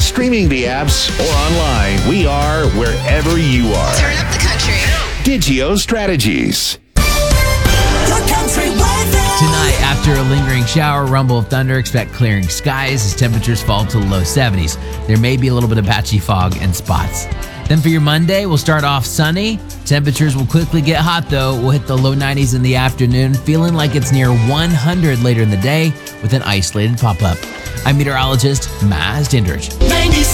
streaming the apps, or online, we are wherever you are. Turn up the country. Digio Strategies. Tonight, after a lingering shower, rumble of thunder, expect clearing skies as temperatures fall to the low 70s. There may be a little bit of patchy fog and spots. Then for your Monday, we'll start off sunny. Temperatures will quickly get hot, though. We'll hit the low 90s in the afternoon, feeling like it's near 100 later in the day with an isolated pop-up. I'm meteorologist Maz Dindrich.